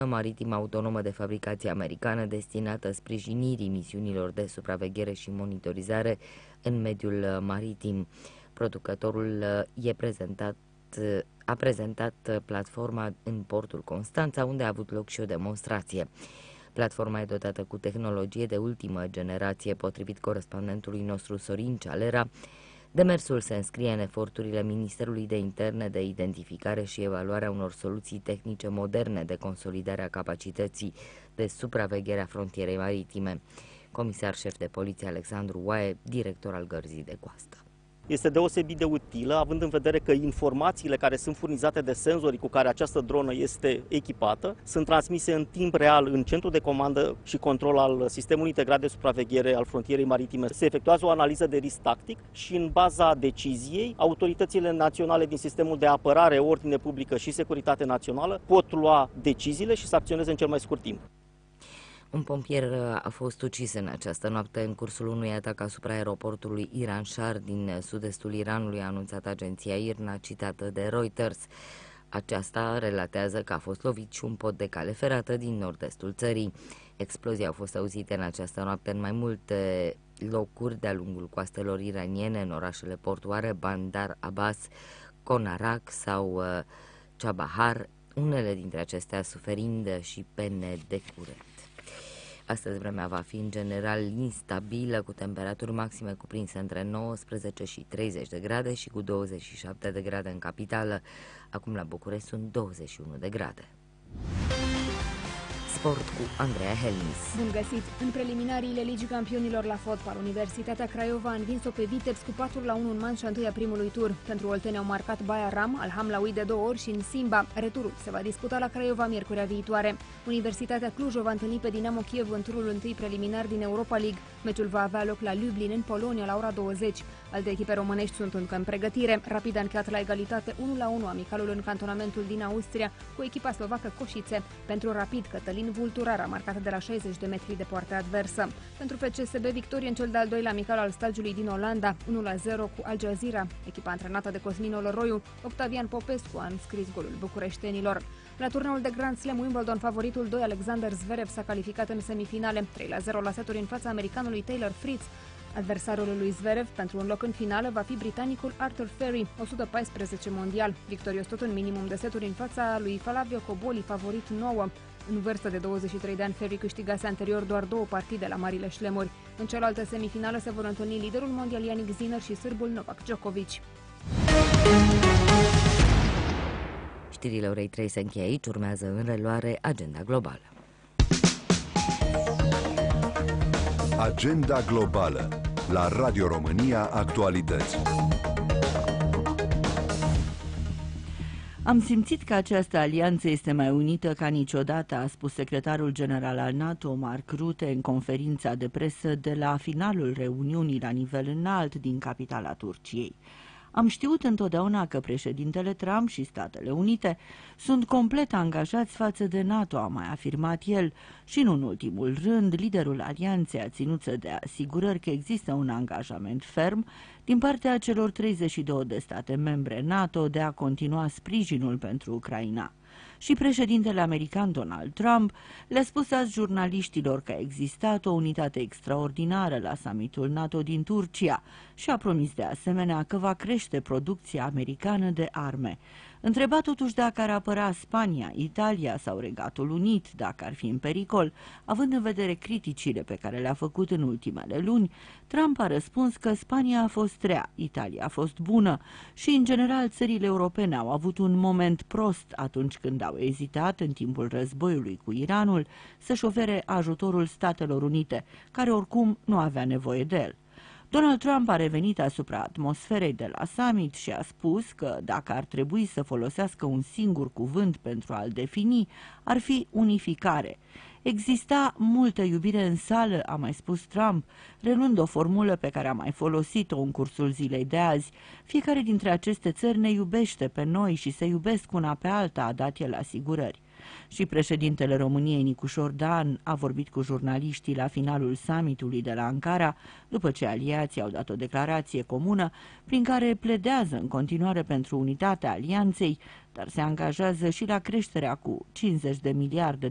maritimă autonomă de fabricație americană destinată sprijinirii misiunilor de supraveghere și monitorizare în mediul maritim. Producătorul a prezentat platforma în portul Constanța, unde a avut loc și o demonstrație. Platforma e dotată cu tehnologie de ultimă generație, potrivit corespondentului nostru Sorin Cealera. Demersul se înscrie în eforturile Ministerului de Interne de identificare și evaluarea unor soluții tehnice moderne de consolidare a capacității de supraveghere a frontierei maritime. Comisar șef de poliție Alexandru Oaie, director al Gărzii de Coastă. Este deosebit de utilă, având în vedere că informațiile care sunt furnizate de senzorii cu care această dronă este echipată sunt transmise în timp real în centrul de comandă și control al sistemului integrat de supraveghere al frontierei maritime. Se efectuează o analiză de risc tactic și în baza deciziei, autoritățile naționale din sistemul de apărare, ordine publică și securitate națională pot lua deciziile și să acționeze în cel mai scurt timp. Un pompier a fost ucis în această noapte în cursul unui atac asupra aeroportului Iran Shah din sud-estul Iranului, a anunțat agenția IRNA, citată de Reuters. Aceasta relatează că a fost lovit și un pod de cale ferată din nord-estul țării. Explozii au fost auzite în această noapte în mai multe locuri de-a lungul coastelor iraniene, în orașele portoare Bandar Abbas, Konarak sau Chabahar, unele dintre acestea suferind și pene de curent. Astăzi vremea va fi în general instabilă, cu temperaturi maxime cuprinse între 19 și 30 de grade și cu 27 de grade în capitală. Acum la București sunt 21 de grade. Sport cu Andreea Helmis. Bun găsit! În preliminariile Ligii Campionilor la fotbal, Universitatea Craiova a învins-o pe Vitebs cu 4-1 în manșa întâi a primului tur. Pentru olteni au marcat Baia Ram, al Hamlaui de 2 ori și în Simba. Returul se va disputa la Craiova miercurea viitoare. Universitatea Cluj o va întâlni pe Dinamo Kiev în turul întâi preliminar din Europa League. Meciul va avea loc la Lublin, în Polonia, la ora 20. Alte echipe românești sunt încă în pregătire. Rapid a încheiat la egalitate 1-1 amicalul în cantonamentul din Austria cu echipa slovacă Coșițe. Pentru Rapid, Cătălin Vulturar a marcat de la 60 de metri de poartă adversă. Pentru FCSB, victorie în cel de-al doilea amical al stagiului din Olanda, 1-0 cu Al Jazeera. Echipa antrenată de Cosmin Oloroiu, Octavian Popescu a înscris golul bucureștenilor. La turneul de Grand Slam Wimbledon, favoritul 2 Alexander Zverev s-a calificat în semifinale, 3-0 la seturi în fața americanului Taylor Fritz. Adversarul lui Zverev pentru un loc în finală va fi britanicul Arthur Ferry, 114 mondial, victorios tot în minimum de seturi în fața lui Flavio Cobolli, favorit 9. În vârstă de 23 de ani, Ferry câștigase anterior doar 2 partide la marile șlemuri. În cealaltă semifinală se vor întâlni liderul mondial Yannick Sinner și sârbul Novak Djokovic. Știrile orei 3 se încheie aici, urmează în reluare Agenda Globală. Agenda Globală la Radio România Actualități. Am simțit că această alianță este mai unită ca niciodată, a spus secretarul general al NATO, Mark Rutte, în conferința de presă de la finalul reuniunii la nivel înalt din capitala Turciei. Am știut întotdeauna că președintele Trump și Statele Unite sunt complet angajați față de NATO, a mai afirmat el, și în ultimul rând, liderul alianței a ținut să dea asigurări că există un angajament ferm din partea celor 32 de state membre NATO de a continua sprijinul pentru Ucraina. Și președintele american Donald Trump le-a spus azi jurnaliștilor că a existat o unitate extraordinară la summitul NATO din Turcia și a promis de asemenea că va crește producția americană de arme. Întrebat totuși dacă ar apăra Spania, Italia sau Regatul Unit, dacă ar fi în pericol, având în vedere criticile pe care le-a făcut în ultimele luni, Trump a răspuns că Spania a fost rea, Italia a fost bună și, în general, țările europene au avut un moment prost atunci când au ezitat, în timpul războiului cu Iranul, să-și ofere ajutorul Statelor Unite, care oricum nu avea nevoie de el. Donald Trump a revenit asupra atmosferei de la summit și a spus că dacă ar trebui să folosească un singur cuvânt pentru a-l defini, ar fi unificare. Exista multă iubire în sală, a mai spus Trump, reluând o formulă pe care a mai folosit-o în cursul zilei de azi. Fiecare dintre aceste țări ne iubește pe noi și se iubesc una pe alta, a dat el asigurări. Și președintele României, Nicușor Dan, a vorbit cu jurnaliștii la finalul summitului de la Ankara, după ce aliații au dat o declarație comună prin care pledează în continuare pentru unitatea alianței, dar se angajează și la creșterea cu 50 de miliarde